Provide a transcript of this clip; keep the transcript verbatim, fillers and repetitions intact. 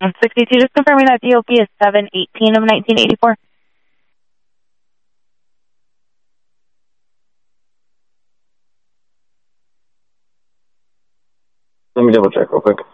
I'm sixty-two, just confirming that D O P is seven eighteen of nineteen eighty-four. Let me double check real quick.